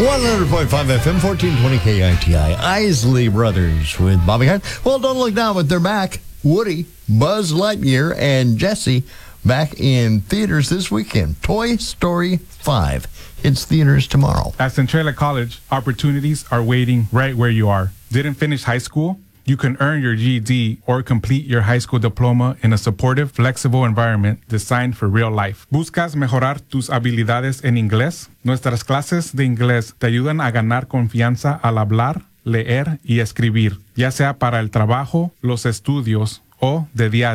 100.5 FM, 1420 KITI. Isley Brothers with Bobby Hart. Well, don't look now, but they're back. Woody, Buzz Lightyear, and Jessie back in theaters this weekend. Toy Story 5 hits theaters tomorrow. At Centralia College, opportunities are waiting right where you are. Didn't finish high school? You can earn your GED or complete your high school diploma in a supportive, flexible environment designed for real life. ¿Buscas mejorar tus habilidades en inglés? Nuestras clases de inglés te ayudan a ganar confianza al hablar, leer y escribir, ya sea para el trabajo, los estudios o de día a día.